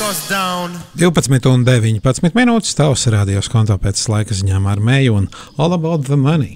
12:19 minūtes. Tavs radios konto pēc laika ziņām ar Meju un All About the Money.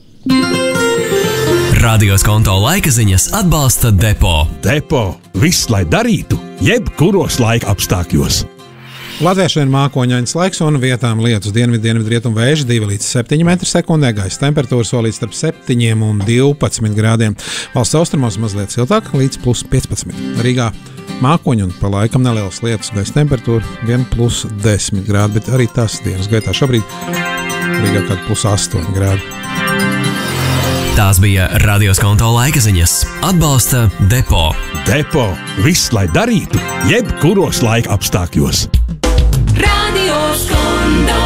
Radios konto laika ziņas atbalsta Depo. Depo. Viss, lai darītu, jebkuros laika apstākļos. Latvijā šodien mākoņains laiks un vietām lietus dienvidu-rietumu vēji 2–7 m/sekundē, gaisa temperatūra solīts starp 7 un 12 grādiem. Valsts austrumos mazliet siltāk līdz +15. Rīgā mākoņi un pa laikam nelielas lietus, gaisa temperatūra gan +10 grādi, bet arī tās dienas gaitā šobrīd Rīgā kāda +8 grādi. Tās bija radios konto laika ziņas. Atbalsta Depo. Depo. Viss, lai darītu, jebkuros laika apstākļos. Radios konto.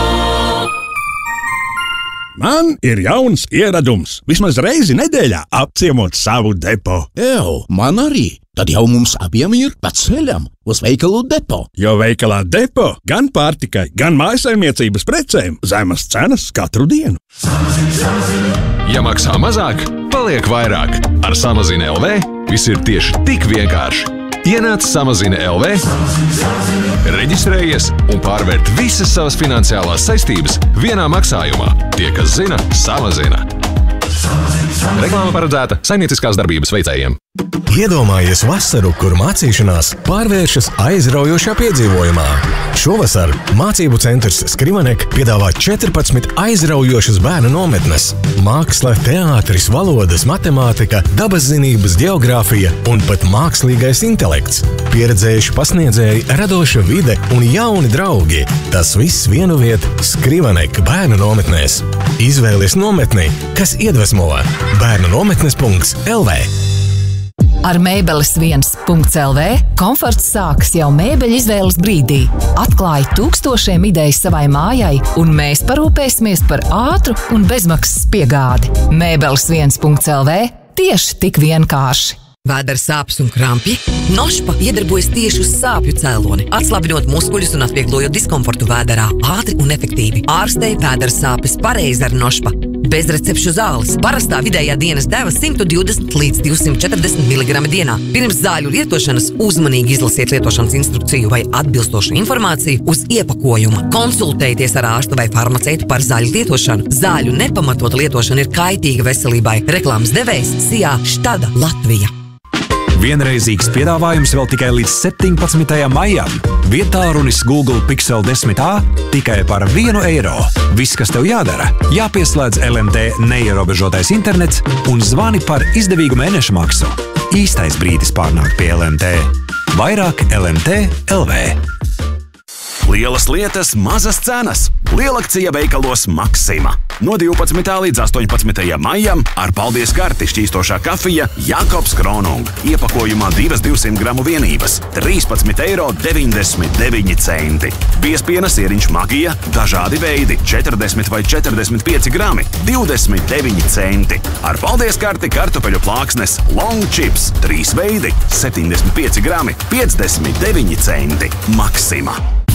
Man ir jauns ieradums. Vismaz reizi nedēļā apciemot savu depo. Man arī. Tad jau mums abiem ir pa ceļam uz veikalu Depo. Jo veikalā Depo gan pārtikai, gan mājasaimniecības precēm zemas cenas katru dienu. Ja maksā mazāk, paliek vairāk. Ar Samazina LV viss ir tieši tik vienkārši. Ienāc Samazina LV, reģistrējies un pārvērt visas savas finansiālās saistības vienā maksājumā. Tie, kas zina, samazina. Reklāma paredzēta saimnieciskās darbības veicējiem. Iedomājies vasaru, kur mācīšanās pārvēršas aizraujošā piedzīvojumā. Šovasar mācību centrs Skrivanek piedāvā 14 aizraujošas bērnu nometnes. Māksla, teātris, valodas, matemātika, dabaszinības, geogrāfija un pat mākslīgais intelekts. Pieredzējuši pasniedzēji, radoša vide un jauni draugi. Tas viss vienu vietu Skrivanek bērnu nometnēs. Izvēlies nometni, kas iedvesmo. bērnunometnes.lv. Ar mēbeles1.lv komforts sākas jau mēbeļu izvēles brīdī. Atklāj tūkstošiem idejas savai mājai, un mēs parūpēsimies par ātru un bezmaksas piegādi. Mēbeles1.lv tieši tik vienkārši. Vēdera sāpes un krampji? Nošpa iedarbojas tieši uz sāpju cēloni, atslabinot muskuļus un atvieglojot diskomfortu vēderā ātri un efektīvi. Ārstei vēdera sāpes pareizi ar Nošpa. Bez recepšu zāles. Parastā vidējā dienas deva 120 līdz 240 mg dienā. Pirms zāļu lietošanas uzmanīgi izlasiet lietošanas instrukciju vai atbilstošu informāciju uz iepakojuma. Konsultējieties ar ārstu vai farmaceitu par zāļu lietošanu. Zāļu nepamatota lietošana ir kaitīga veselībai. Reklāmas devējs Sijā Štada Latvija. Vienreizīgs piedāvājums vēl tikai līdz 17. maijam. Vietālunis Google Pixel 10a tikai par €1. Viss, kas tev jādara, jāpieslēdz LMT neierobežotais internets un zvani par izdevīgu mēneša maksu. Īstais brīdis pārnākt pie LMT. Vairāk LMT LV. Lielas lietas, mazas cenas. Lielakcija veikalos Maksima. No 12. līdz 18. maijam ar paldies karti šķīstošā kafija Jakobs Kronung. Iepakojumā 200 gramu vienības. 13,99 €. Biezpiena sieriņš Magija. Dažādi veidi. 40 vai 45 grami. 29 centi. Ar paldies karti kartupeļu plāksnes Long Chips. 3 veidi. 75 grami. 59 centi. Maksima.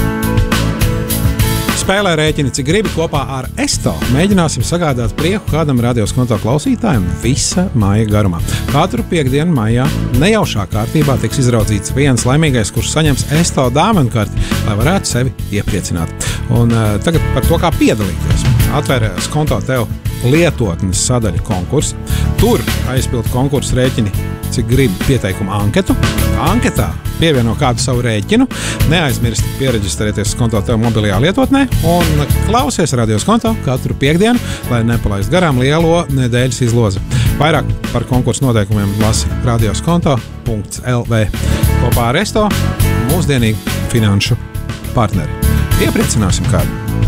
Spēlē rēķini, cik gribi kopā ar Esto. Mēģināsim sagādāt prieku kādam radios konto klausītājam visa māja garumā. Katru piekdienu maijā nejaušā kārtībā tiks izraudzīts viens laimīgais, kurš saņems Esto dāvankarti, lai varētu sevi iepriecināt. Un tagad par to, kā piedalīties. Atvērās konto tev lietotnes sadaļa konkurss. Tur aizpild konkursu rēķini, cik gribi pieteikumu anketu. Anketā pievieno kādu savu rēķinu. Neaizmirsti piereģistrēties konto tev mobilajā lietotnē un klausies radios konto katru piekdienu, lai nepalaist garām lielo nedēļas izlozi. Vairāk par konkursu noteikumiem lasi radioskonto.lv. Kopā ar Esto mūsdienīgi finanšu partneri. Iepriecināsim kādu!